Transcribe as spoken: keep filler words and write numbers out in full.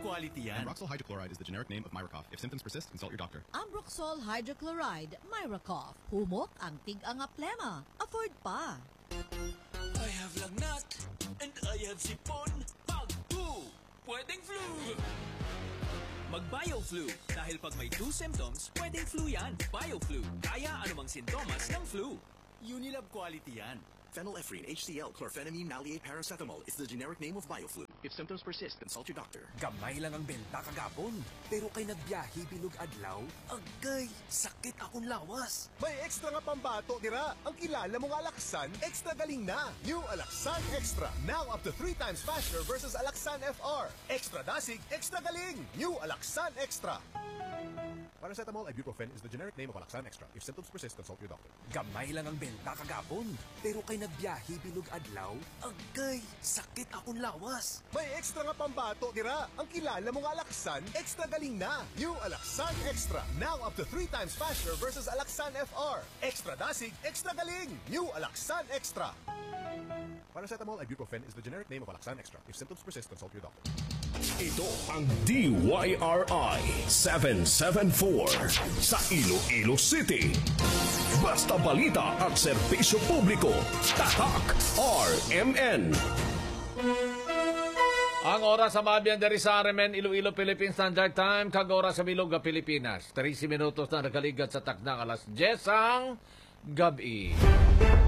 quality yan. Ambroxol hydrochloride is the generic name of Myracough. If symptoms persist, consult your doctor. Ambroxol hydrochloride, Myracough. Humok ang tig-anga plema. Afford pa. I have lagnat and I have sipon. Pag two, pwedeng flu. Mag-BioFlu. Dahil pag may two symptoms, pwedeng flu yan. BioFlu. Kaya anumang sintomas ng flu. Unilab quality yan. Phenylephrine, H C L, chlorphenamine, maleate, paracetamol is the generic name of BioFlu. If symptoms persist, consult your doctor. Gamay lang ang benta kagapon. Pero kay nagbiyahe bilog adlaw, agay, sakit akong lawas. May extra nga pambato dira. Ang kilala mong Alaxan, extra galing na. New Alaxan Extra. Now up to three times faster versus Alaxan F R. Extra dasig, extra galing. New Alaxan Extra. Paracetamol ibuprofen is the generic name of Alaxan Extra. If symptoms persist, consult your doctor. Gamay lang ang benta kagapon. Pero kay nagbiyahe bilog adlaw, agay, sakit akong lawas. May extra nga pambato dira. Ang kilala mong Alaxan, extra galing na. New Alaxan Extra. Now up to three times faster versus Alaxan F R. Extra dasig, extra galing. New Alaxan Extra. Paracetamol ibuprofen is the generic name of Alaxan Extra. If symptoms persist, consult your doctor. Ito ang D Y R I seven seven four sa Iloilo City. Basta balita at serbisyo publiko. Tatak R M N. Ang oras sa Mabian dari sa R M N, Iloilo, Philippine Standard Time, kag oras sa Bilog, Pilipinas. thirty minutos na nakaligat sa takdang alas diyes ang gabi.